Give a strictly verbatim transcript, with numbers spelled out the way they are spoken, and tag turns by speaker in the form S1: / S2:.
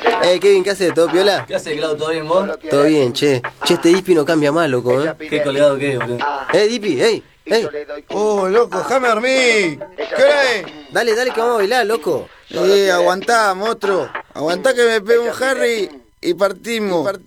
S1: Eh, Kevin, ¿qué haces? ¿Todo piola?
S2: ¿Qué haces, Clau? ¿Todo bien, vos?
S1: Todo bien, che. Che, este Dipi no cambia más, loco, ¿eh?
S2: Qué colgado que es, boludo.
S1: Eh, Dipi, ey, ey.
S3: Oh, loco, déjame dormir. ¿Qué hora es?
S1: Dale, dale que vamos a bailar, loco.
S3: Eh, aguantá, monstruo. Aguantá que me pegue un Harry y partimos.